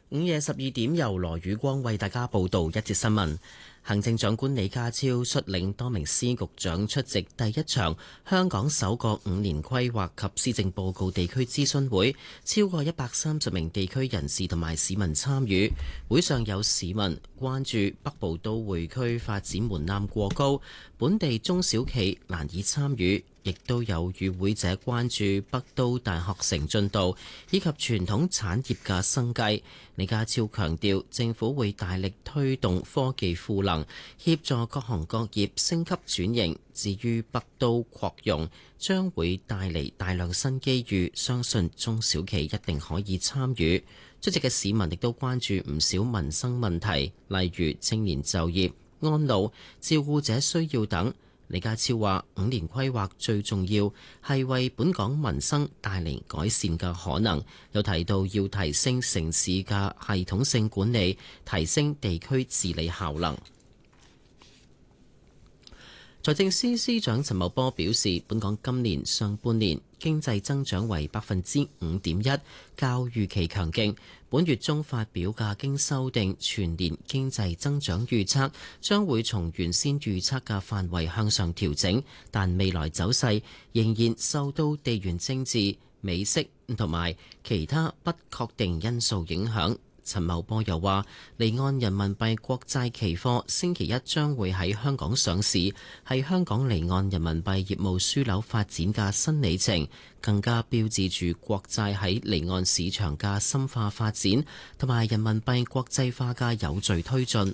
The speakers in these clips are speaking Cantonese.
午夜12點，由羅宇光為大家報道一節新聞。行政長官李家超率領多名司局長出席第一場香港首個5年規劃及施政報告地區諮詢會，超過130名地區人士同埋市民參與。會上有市民關注北部都會區發展門檻過高，本地中小企難以參與，亦都有與會者關注北都大學城進度以及傳統產業嘅生計。李家超強調，政府會大力推動科技賦能，協助各行各業升級轉型。至於北都擴容，將會帶嚟大量新機遇，相信中小企一定可以參與。出席嘅市民亦都關注唔少民生問題，例如青年就業、安老、照顧者需要等。李家超話：5年規劃最重要係為本港民生帶嚟改善嘅可能，又提到要提升城市嘅系統性管理，提升地區治理效能。財政司司長陳茂波表示，本港今年上半年經濟增長為5.1%，較預期強勁。本月中發表嘅經修訂全年經濟增長預測，將會從原先預測嘅範圍向上調整，但未來走勢仍然受到地緣政治、美息同埋其他不確定因素影響。陳茂波又話，離岸人民幣國債期貨星期一將會喺香港上市，係香港離岸人民幣業務樞紐發展嘅新里程，更加標誌住國債喺離岸市場嘅深化發展，同埋人民幣國際化嘅有序推進。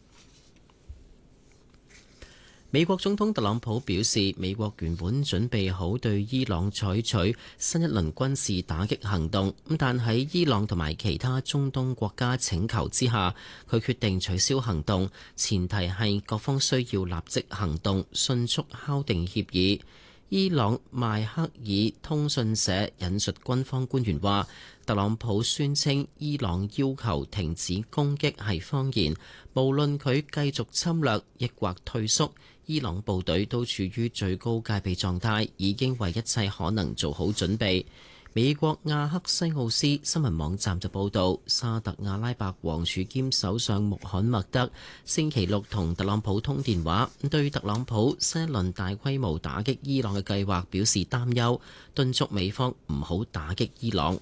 美國總統特朗普表示，美國原本準備好對伊朗採取新一輪軍事打擊行動，但喺伊朗同埋其他中東國家請求之下，佢決定取消行動，前提係各方需要立即行動，迅速敲定協議。伊朗邁克爾通訊社引述軍方官員話，特朗普宣稱伊朗要求停止攻擊係謊言，無論佢繼續侵略抑或退縮，伊朗部隊都處於最高戒備狀態，已經為一切可能做好準備。美國亞克西奧斯新聞網站就報導，沙特阿拉伯王儲兼首相穆罕默德星期六同特朗普通電話，對特朗普新一輪大規模打擊伊朗嘅計劃表示擔憂，敦促美方唔好打擊伊朗。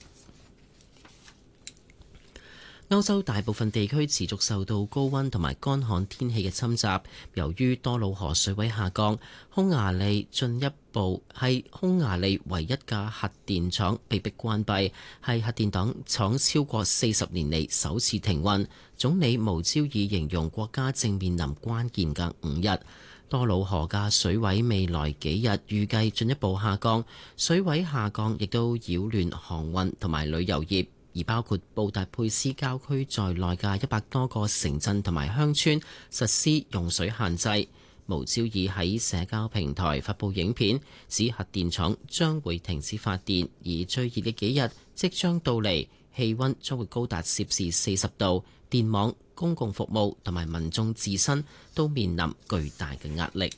歐洲大部分地區持續受到高溫同埋乾旱天氣嘅侵襲，由於多瑙河水位下降，匈牙利進一步係匈牙利唯一嘅核電廠被迫關閉，係核電廠超過40年嚟首次停運。總理無焦爾形容國家正面臨關鍵嘅5日。多瑙河嘅水位未來幾日預計進一步下降，水位下降亦都擾亂航運同埋旅遊業。而包括布達佩斯郊區在內嘅100多個城鎮同埋鄉村實施用水限制。無焦爾喺社交平台發布影片，指核電廠將會停止發電，而最熱嘅幾日即將到嚟，氣溫將會高達攝氏40度，電網、公共服務同埋民眾自身都面臨巨大嘅壓力。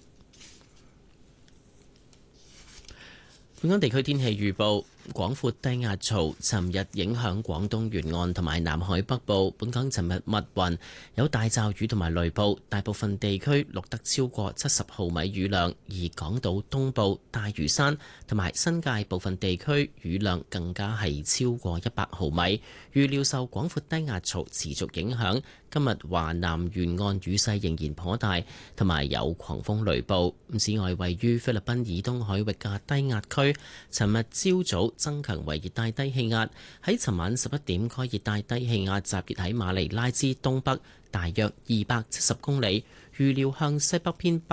本港地區天氣預報。廣闊低壓槽尋日影響廣東沿岸同埋南海北部，本港尋日密雲，有大驟雨同埋雷暴，大部分地區錄得超過70毫米雨量，而港島東部、大嶼山同埋新界部分地區雨量更加係超過100毫米。預料受廣闊低壓槽持續影響，今日華南沿岸雨勢仍然頗大，同埋有狂風雷暴。此外，位於菲律賓以東海域嘅低壓區，尋日朝早增強為熱帶低氣壓，喺尋晚11點，該熱帶低氣壓集結喺馬尼拉之東北，大約270公里，預料向西北偏北